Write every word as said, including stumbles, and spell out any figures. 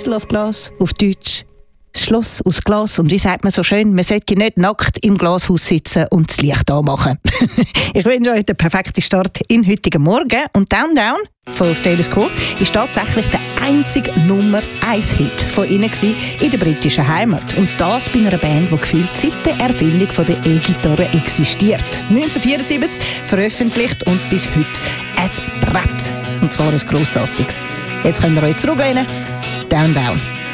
Castle of Glass, auf Deutsch das Schloss aus Glas. Und wie sagt man so schön, man sollte nicht nackt im Glashaus sitzen und das Licht anmachen. Ich wünsche euch den perfekten Start in heutigen Morgen. Und Down Down von Status Quo ist tatsächlich der einzige Nummer eins Hit von ihnen in der britischen Heimat. Und das bei einer Band, die gefühlt seit der Erfindung von der E-Gitarre existiert. neunzehnhundertvierundsiebzig veröffentlicht und bis heute ein Brett. Und zwar ein grossartiges. Jetzt könnt ihr euch zurücklehnen. Down Down.